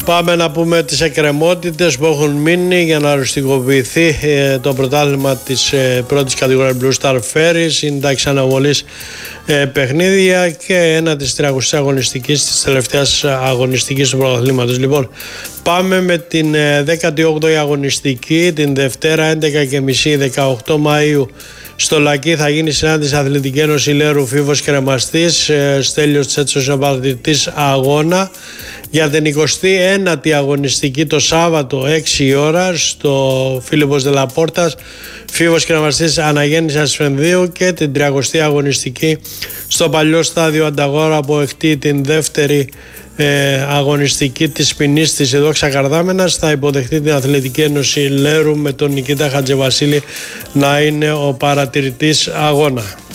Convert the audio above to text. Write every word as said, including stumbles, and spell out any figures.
Πάμε να πούμε τις εκκρεμότητες που έχουν μείνει για να οριστικοποιηθεί ε, το πρωτάθλημα της ε, πρώτης κατηγορίας Blue Star Ferries. Είναι τα ξαναβολής ε, παιχνίδια και ένα της τριακοστής αγωνιστικής, της τελευταίας αγωνιστικής του πρωταθλήματος. Λοιπόν, πάμε με την ε, δέκατη όγδοη αγωνιστική, την Δευτέρα έντεκα και μισή δεκαοκτώ Μαΐου. Στο Λακί θα γίνει συνάντηση Αθλητική Ένωση Λέρου Φίβος Κρεμαστής, ε, Στέλιος Τσέτσος Απαθητής αγώνα για την εικοστή ένατη αγωνιστική το Σάββατο έξι η ώρα στο Φίλιππος Δελαπόρτας, Φίβος Κρεμαστής Αναγέννης Ασφενδίου, και την τριακοστή αγωνιστική στο παλιό στάδιο Ανταγόρα που εκτεί την δεύτερη ε, αγωνιστική της ποινής της Δόξα Καρδάμενας. Θα υποδεχτεί την Αθλητική Ένωση Λέρου με τον Νικήτα Χατζεβασίλη να είναι ο παρατηρητής αγώνα.